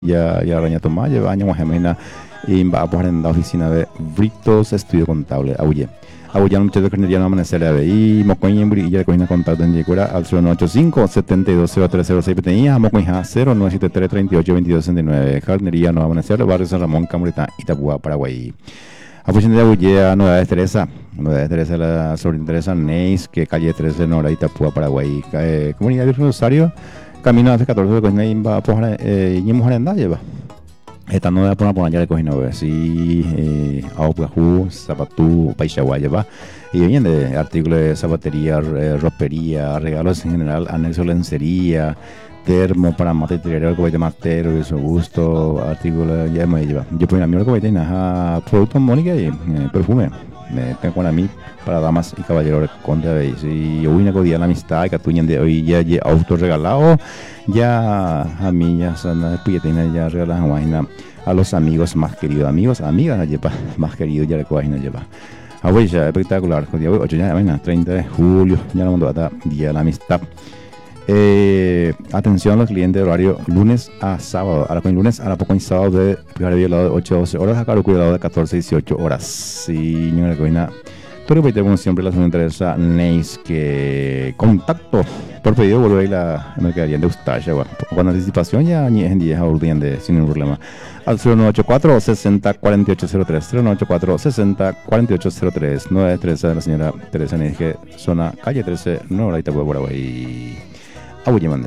ya araña tomar, lleva años más gemena y va a poner en la oficina de Britos Estudio Contable, Abuye. Abuye muchas veces no amanecer a ver y mocoña en ya cogina contacto en Yecura al 0985 720306 tenía mocoña 0973 38 22 69 Jardinería no amanecer barrio San Ramón, Camurita, Itapúa, Paraguay. Afuera de Abuye a Novedades Teresa, la sobrina Teresa Neis, que calle 13 Nora, Itapúa, Paraguay. Comunidad de Rosario, camino hace 14 de cocina y va a poner y mujer en lleva. Esta no va a poner ya de cocina, si Auplajú, Zapatú, Paixagua lleva. Y vienen de artículos de zapatería, ropería, regalos en general, anexo lencería, termo para material, que de matero, de su gusto, artículos, ya me lleva. Yo pongo a mí lo que voy a productos mónica y perfume. Me tengo a mí para damas y caballeros contra veis y hoy una día la amistad que tuñen de hoy ya auto regalado ya a mí ya son pillatina ya regalan vaina a los amigos más queridos amigas lleva más queridos ya la vaina lleva hoy ya espectacular día 8 ya vaina 30 de julio ya no mando día de la amistad. Atención a los clientes de horario lunes a sábado. Ahora con lunes, ahora poco en sábado de lado de 8 a 12 horas, acá lo cuidado de 14 a 18 horas. Sí, señora Coina. Pero pues como siempre la segunda interesa Neis que contacto por pedido vuelvo a ir la mercadería de Ustacha con anticipación ya ni en 10 de sin ningún problema al 0984 60 4803 0984 60 4803 913 de la señora Teresa Neis que zona calle 13 Nueva Itapúa, Paraguay. Abuye mandé.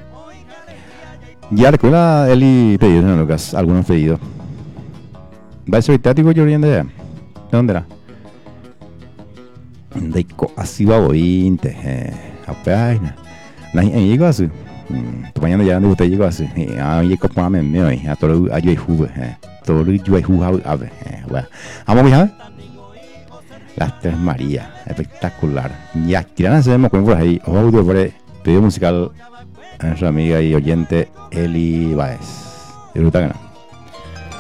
Ya recuerda Eli pedido, ¿no, Lucas? Algunos pedidos. ¿Va a ser tático yo oriente? ¿De dónde era? De así va bointe. Apenas. Nadie llegó así. Tu mañana ya no usted llegó así. A mí llegó para mí hoy. A todo el año y juve. Todo el año y juve. A ver. Vamos a ver. Las Tres Marías. Espectacular. Ya, tiran a hacer por ahí. Audio por ahí. Pedido musical a nuestra amiga y oyente Eli Baez. Disfruta que no.